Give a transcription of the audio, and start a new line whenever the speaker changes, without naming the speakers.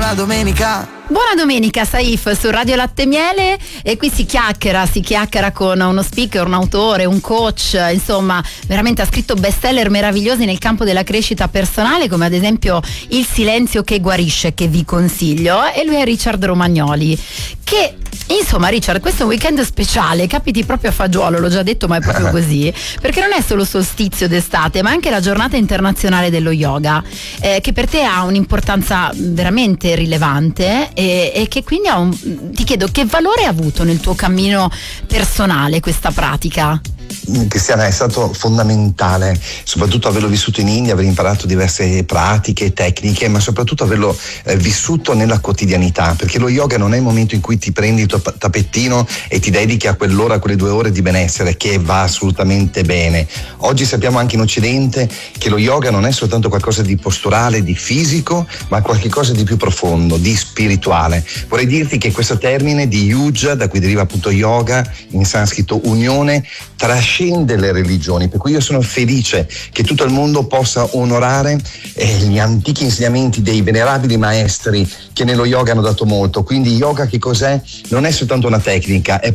buona domenica.
Buona domenica Saif su Radio Latte e Miele, e qui si chiacchiera con uno speaker, un autore, un coach, insomma veramente ha scritto bestseller meravigliosi nel campo della crescita personale, come ad esempio Il silenzio che guarisce, che vi consiglio, e lui è Richard Romagnoli, che insomma Richard, questo è un weekend speciale, capiti proprio a fagiolo, l'ho già detto ma è proprio così, perché non è solo solstizio d'estate ma anche la giornata internazionale dello yoga, che per te ha un'importanza veramente rilevante e che quindi ti chiedo che valore ha avuto nel tuo cammino personale questa pratica?
Cristiana, è stato fondamentale, soprattutto averlo vissuto in India, aver imparato diverse pratiche, tecniche, ma soprattutto averlo vissuto nella quotidianità, perché lo yoga non è il momento in cui ti prendi il tuo tapettino e ti dedichi a quell'ora, quelle 2 ore di benessere, che va assolutamente bene. Oggi sappiamo anche in Occidente che lo yoga non è soltanto qualcosa di posturale, di fisico, ma qualcosa di più profondo, di spirituale. Vorrei dirti che questo termine di yuja, da cui deriva appunto yoga, in sanscrito unione, trascende le religioni, per cui io sono felice che tutto il mondo possa onorare gli antichi insegnamenti dei venerabili maestri che nello yoga hanno dato molto. Quindi yoga che cos'è? Non è soltanto una tecnica, è